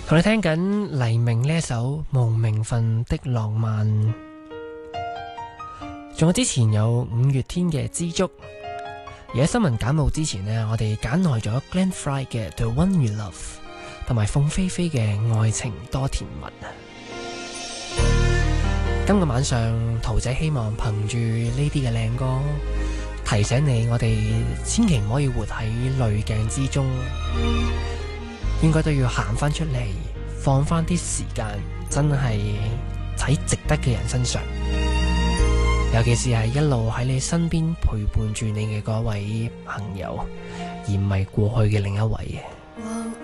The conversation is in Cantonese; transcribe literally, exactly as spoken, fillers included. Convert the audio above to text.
同你聽緊黎明呢一首無名份的浪漫，仲有之前有五月天嘅知足。而喺新聞簡報之前呢，我哋揀耐咗 Glenn Fry 嘅 The One You Love 同埋鳳飛飛嘅愛情多甜蜜。今個晚上桃仔希望憑住呢啲嘅靚歌提醒你，我哋千祈唔可以活喺濾鏡之中，應該都要行翻出嚟，放翻啲時間，真係喺值得嘅人身上，尤其是係一路喺你身邊陪伴住你嘅嗰位朋友，而唔係過去嘅另一位。